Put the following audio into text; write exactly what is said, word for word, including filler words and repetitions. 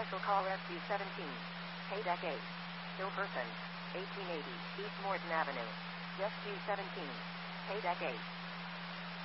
Special call S B seventeen. Paydeck eight. Still person. eighteen eighty East Morton Avenue. Just Q seventeen. Paydeck eight.